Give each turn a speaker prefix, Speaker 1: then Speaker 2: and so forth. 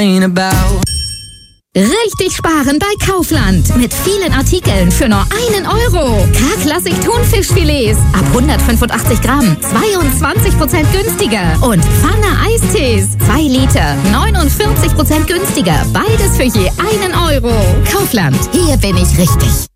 Speaker 1: Richtig sparen bei Kaufland. Mit vielen Artikeln für nur 1 Euro. K-Klassik Thunfischfilets ab 185 Gramm. 22% günstiger. Und Pfanne Eistees. 2 Liter. 49% günstiger. Beides für je 1 Euro. Kaufland. Hier bin ich richtig.